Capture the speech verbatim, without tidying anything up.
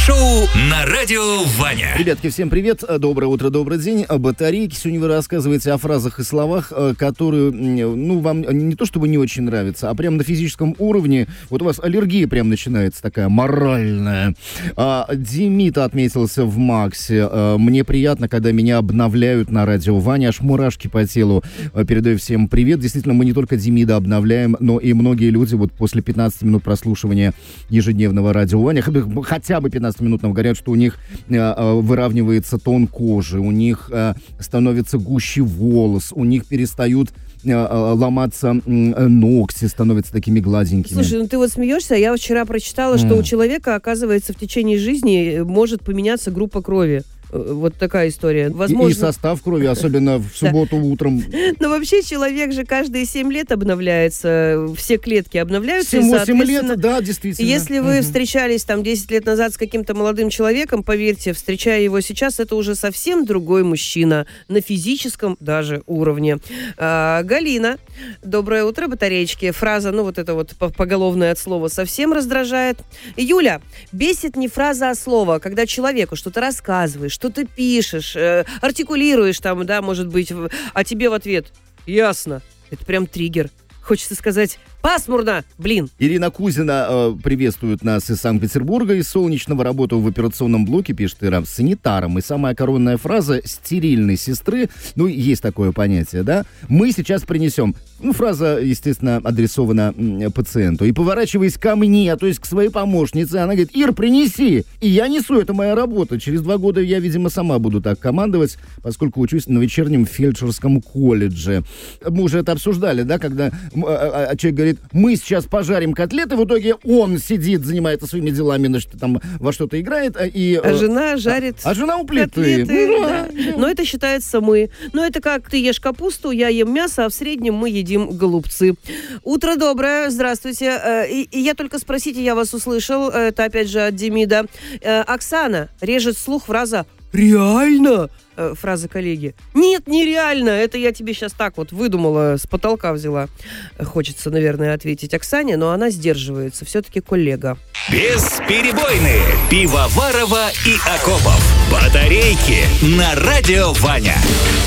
Шоу на радио Ваня. Ребятки, всем привет, доброе утро, добрый день. Батарейки. Сегодня вы рассказываете о фразах и словах, которые, ну, вам не то чтобы не очень нравятся, а прям на физическом уровне. Вот у вас аллергия прям начинается такая моральная. А, Димита отметился в Максе. А, мне приятно, когда меня обновляют на радио Ваня, аж мурашки по телу. А, передаю всем привет. Действительно, мы не только Демида обновляем, но и многие люди вот после пятнадцати минут прослушивания ежедневного радио Ваня, хотя бы пятнадцать минут нам говорят, что у них э, выравнивается тон кожи, у них э, становится гуще волос, у них перестают э, ломаться э, ногти, становятся такими гладенькими. Слушай, ну ты вот смеешься, я вчера прочитала, mm. что у человека, оказывается, в течение жизни может поменяться группа крови. Вот такая история. Возможно... И, и состав крови, особенно в субботу утром. Но вообще человек же каждые семь лет обновляется, все клетки обновляются. семь-восемь лет, да, действительно. Если вы встречались там десять лет назад с каким-то молодым человеком, поверьте, встречая его сейчас, это уже совсем другой мужчина на физическом даже уровне. А, Галина, доброе утро, батареечки. Фраза, ну вот это вот поголовное от слова, совсем раздражает. Юля, бесит не фраза, а слово, когда человеку что-то рассказываешь, что ты пишешь, э, артикулируешь там, да, может быть, а тебе в ответ «ясно». Это прям триггер. Хочется сказать «пасмурно, блин». Ирина Кузина э, приветствует нас из Санкт-Петербурга, из Солнечного. Работаю в операционном блоке, пишет Ира, санитаром. И самая коронная фраза стерильной сестры, ну, есть такое понятие, да? Мы сейчас принесем. Ну, фраза, естественно, адресована м, пациенту. И поворачиваясь ко мне, то есть к своей помощнице, она говорит: Ир, принеси. И я несу, это моя работа. Через два года я, видимо, сама буду так командовать, поскольку учусь на вечернем фельдшерском колледже. Мы уже это обсуждали, да, когда а, а, человек говорит: мы сейчас пожарим котлеты, в итоге он сидит, занимается своими делами, значит, там во что-то играет, и... А жена жарит А, а жена у плиты. Котлеты, ну, да. Да. Но это считается мы. Но это как ты ешь капусту, я ем мясо, а в среднем мы едим голубцы. Утро доброе, здравствуйте. И, и я только спросите, я вас услышал, это опять же от Демида. Оксана, режет слух фраза «реально?» фраза коллеги. Нет, нереально, это я тебе сейчас так вот выдумала, с потолка взяла. Хочется, наверное, ответить Оксане, но она сдерживается, все-таки коллега. Бесперебойные Пивоварова и Акопов. Батарейки на радио Ваня.